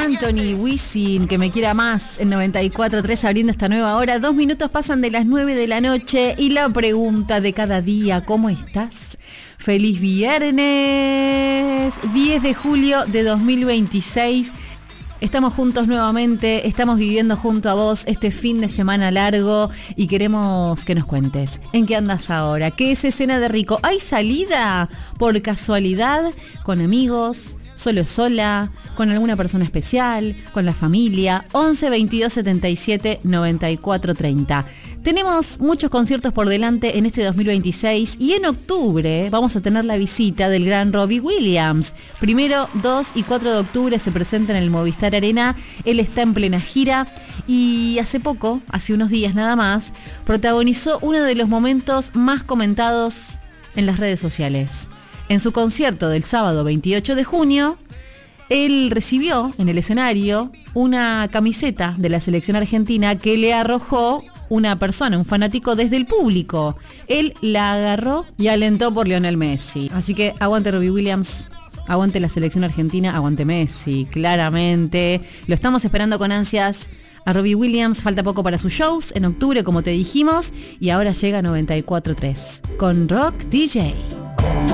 Anthony, Wisin, que me quiera más, en 94.3 abriendo esta nueva hora. 2 minutos pasan de las 9 de la noche y la pregunta de cada día, ¿cómo estás? ¡Feliz viernes! 10 de julio de 2026. Estamos juntos nuevamente, estamos viviendo junto a vos este fin de semana largo y queremos que nos cuentes en qué andas ahora, qué es escena de rico. ¿Hay salida por casualidad con amigos, solo sola, con alguna persona especial, con la familia? 11 22 77 94 30. Tenemos muchos conciertos por delante en este 2026 y en octubre vamos a tener la visita del gran Robbie Williams. Primero, 2 y 4 de octubre se presenta en el Movistar Arena. Él está en plena gira y hace poco, hace unos días nada más, protagonizó uno de los momentos más comentados en las redes sociales. En su concierto del sábado 28 de junio, él recibió en el escenario una camiseta de la selección argentina que le arrojó una persona, un fanático desde el público. Él la agarró y alentó por Lionel Messi. Así que aguante Robbie Williams, aguante la selección argentina, aguante Messi, claramente. Lo estamos esperando con ansias a Robbie Williams. Falta poco para sus shows en octubre, como te dijimos, y ahora llega 94.3 con Rock DJ.